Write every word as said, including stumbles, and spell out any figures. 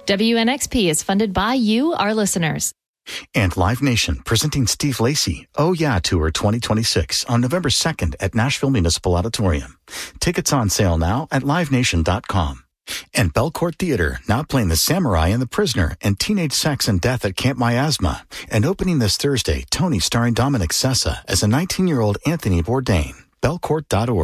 W N X P is funded by you, our listeners. And Live Nation, presenting Steve Lacy, Oh Yeah Tour twenty twenty-six on November second at Nashville Municipal Auditorium. Tickets on sale now at live nation dot com. And Belcourt Theater, now playing The Samurai and the Prisoner and Teenage Sex and Death at Camp Miasma. And opening this Thursday, Tony starring Dominic Sessa as a nineteen-year-old Anthony Bourdain. Belcourt dot org.